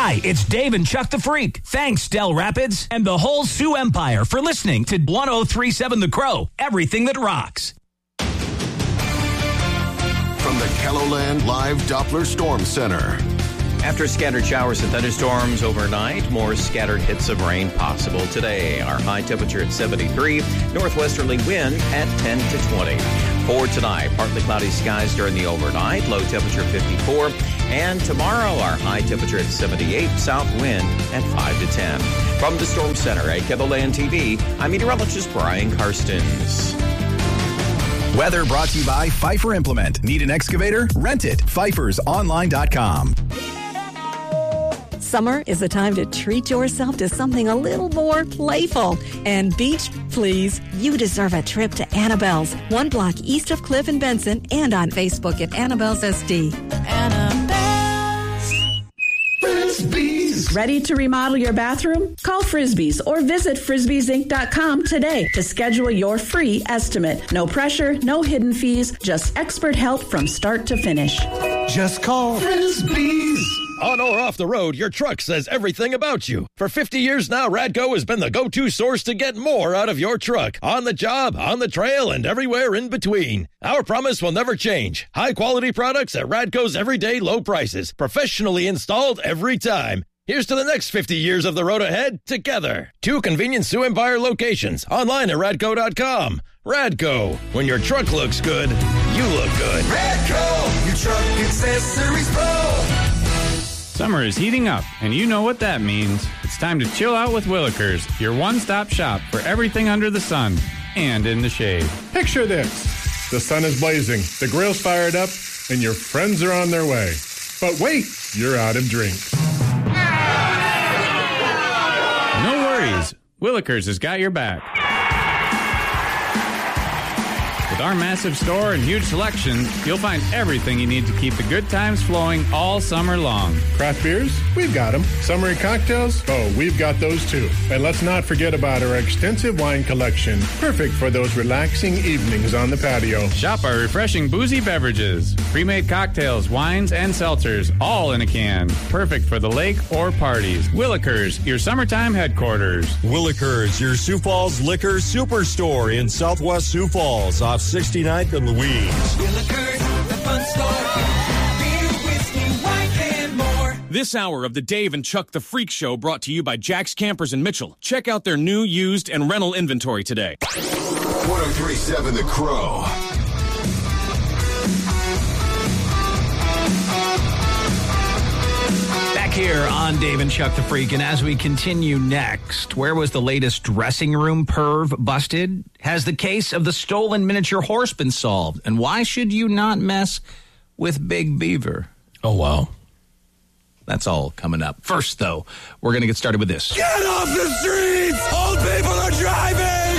Hi, it's Dave and Chuck the Freak. Thanks, Del Rapids and the whole Sioux Empire for listening to 1037 The Crow, everything that rocks. From the KELOLAND Live Doppler Storm Center. After scattered showers and thunderstorms overnight, more scattered hits of rain possible today. Our high temperature at 73, northwesterly wind at 10 to 20. For tonight, partly cloudy skies during the overnight, low temperature 54. And tomorrow, our high temperature at 78, south wind at 5 to 10. From the Storm Center at KELOLAND TV, I'm meteorologist Brian Karstens. Weather brought to you by Pfeiffer Implement. Need an excavator? Rent it. PfeiffersOnline.com. Summer is the time to treat yourself to something a little more playful. And beach, please. You deserve a trip to Annabelle's, 1 block east of Cliff and Benson, and on Facebook at Annabelle's SD. Annabelle's Frisbees. Ready to remodel your bathroom? Call Frisbees or visit frisbeesinc.com today to schedule your free estimate. No pressure, no hidden fees, just expert help from start to finish. Just call Frisbees. On or off the road, your truck says everything about you. For 50 years now, Radco has been the go-to source to get more out of your truck. On the job, on the trail, and everywhere in between. Our promise will never change. High-quality products at Radco's everyday low prices. Professionally installed every time. Here's to the next 50 years of the road ahead together. 2 convenient Sioux Empire locations. Online at Radco.com. Radco. When your truck looks good, you look good. Radco, your truck accessories pro. Summer is heating up, and you know what that means. It's time to chill out with Willikers, your one-stop shop for everything under the sun and in the shade. Picture this. The sun is blazing, the grill's fired up, and your friends are on their way. But wait, you're out of drinks. No worries. Willikers has got your back. With our massive store and huge selection, you'll find everything you need to keep the good times flowing all summer long. Craft beers? We've got them. Summery cocktails? Oh, we've got those too. And let's not forget about our extensive wine collection. Perfect for those relaxing evenings on the patio. Shop our refreshing boozy beverages. Pre-made cocktails, wines, and seltzers, all in a can. Perfect for the lake or parties. Willikers, your summertime headquarters. Willikers, your Sioux Falls liquor superstore in Southwest Sioux Falls off 69th and Louise. Willikers, the fun store. Beer, whiskey, wine, and more. This hour of the Dave and Chuck the Freak Show brought to you by Jack's Campers in Mitchell. Check out their new, used, and rental inventory today. 1037 The Crow. Back here on Dave and Chuck the Freak, and as we continue next, where was the latest dressing room perv busted? Has the case of the stolen miniature horse been solved? And why should you not mess with Big Beaver? Oh, wow. That's all coming up. First, though, we're going to get started with this. Get off the streets! Old people are driving!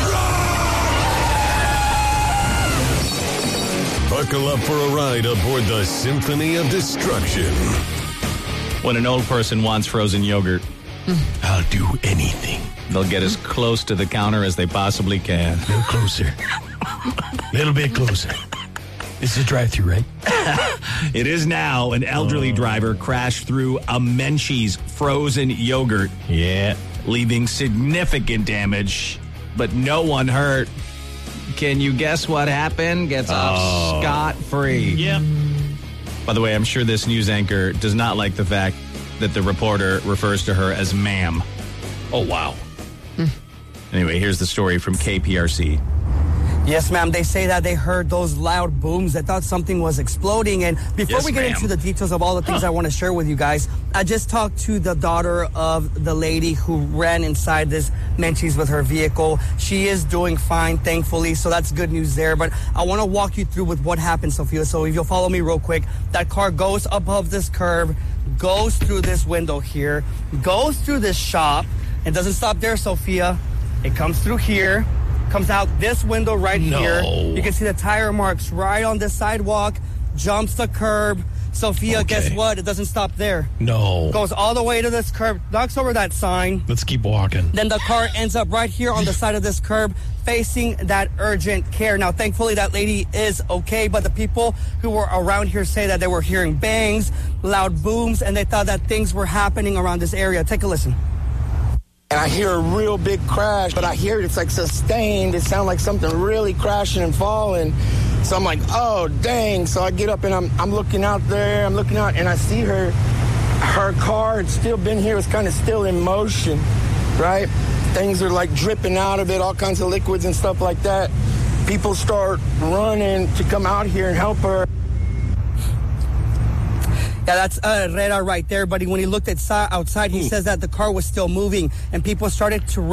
Buckle up for a ride aboard the Symphony of Destruction. When an old person wants frozen yogurt, I'll do anything. They'll get as close to the counter as they possibly can. A little closer. Little bit closer. This is a drive-thru, right? It is now. An elderly driver crashed through a Menchie's frozen yogurt. Yeah. Leaving significant damage, but no one hurt. Can you guess what happened? Gets off scot-free. Yep. By the way, I'm sure this news anchor does not like the fact that the reporter refers to her as ma'am. Oh, wow. Anyway, here's the story from KPRC. Yes, ma'am. They say that they heard those loud booms. They thought something was exploding. And before we get into the details of all the things I want to share with you guys, I just talked to the daughter of the lady who ran inside this Menchie's with her vehicle. She is doing fine, thankfully, so that's good news there. But I want to walk you through with what happened, Sophia. So if you'll follow me real quick, that car goes above this curb, goes through this window here, goes through this shop, and doesn't stop there, Sophia. It comes through here. Comes out this window right here. You can see the tire marks right on the sidewalk, jumps the curb, Sophia, guess what? It doesn't stop there. No. Goes all the way to this curb, knocks over that sign. Let's keep walking. Then the car ends up right here on the side of this curb facing that urgent care. Now, thankfully, that lady is okay, but the people who were around here say that they were hearing bangs, loud booms, and they thought that things were happening around this area. Take a listen. And I hear a real big crash, but I hear it's like sustained. It sounds like something really crashing and falling. So I'm like, oh, dang. So I get up and I'm looking out there. I'm looking out and I see her car had still been here. It's kind of still in motion, right? Things are like dripping out of it, all kinds of liquids and stuff like that. People start running to come out here and help her. Yeah, that's radar right there, buddy. When he looked outside, he says that the car was still moving and people started to